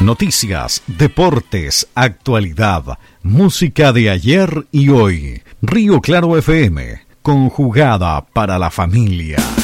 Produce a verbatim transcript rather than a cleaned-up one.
Noticias, deportes, actualidad, música de ayer y hoy. Río Claro F M, conjugada para la familia.